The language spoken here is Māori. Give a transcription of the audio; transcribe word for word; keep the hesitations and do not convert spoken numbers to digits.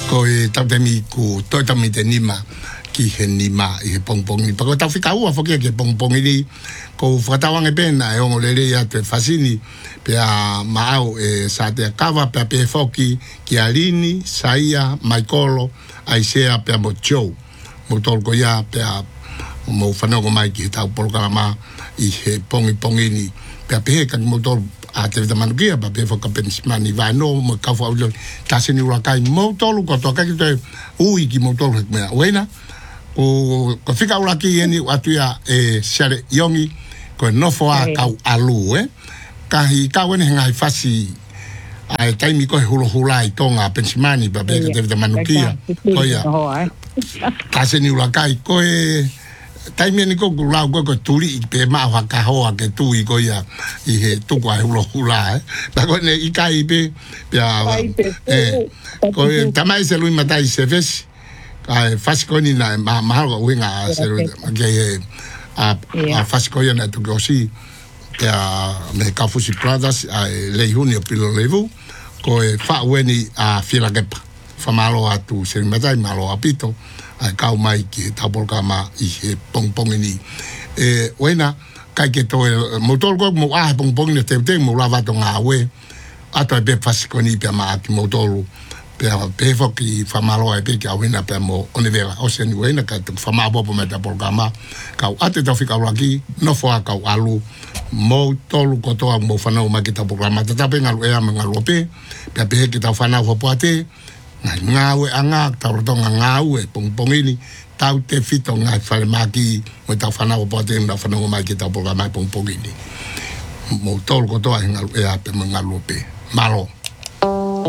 ko e tau te mi ku toi tau mi te nima ki he nima i he pongpongi pako tau whika ua whokia ki he pongpongi ni ko whakatawange pēna e ongo lere ia te whasini pia maau e sa te kawa pia pe whoki ki alini saia maikolo aisea pia mo chou mo tolko ia pia mo whanoko mai ki he tau polokarama i he pongi pongi ni pia pehe kaki mo tolko a te vita manukia pa pe foka pensimani vai no mo ka fo ulo ta se ni ura kai mo tolu ko to ka ki te ui ki mo tolu me wena o ko fika ura ki eni atu ya e sare yongi ko no fo a ka alu eh ka hi ka wene ngai fasi ai tai mi ko hulu hulai tonga pensimani pa pe te vita manukia ko ya ta se ni ura kai ko e tai meni ko kulau ko turi pe ma wa ka ho ke tu i ko ya i he tu kwa hulo hula eh ta ko ne i kai pe ya eh ko tamai se lui matai se fes ai fas ko ni na ma ma ko winga se ke a a fas ko ya na tu ko si ya me ka fusi brothers ai le huni o pilo levu ko e fa weni a fila ke fa malo atu se matai malo apito ai kau mai ki tapolka ma i he pongpong ni e wena kai ke to motor ko mo a pongpong ni te te mo lava to nga we ato be fasiko ni pe ma ki motor pe pe fo ki famalo ai pe ki wena pe mo onivela o se ni wena ka fa ma bo me tapolka ma ka ate to fika laki no fo ka alu mo tolu ko to mo fa no ma ki tapolka ma ta pe ngalu e ma ngalu pe pe pe ki ta fa na fo poate ngawe anga tau tonga ngawe pongpongini tau te fito ngai fale maki mo tau fana o pote na fana o mai ki tau programa pongpongini mo tol ko to ai ngalu e ape ngalu pe malo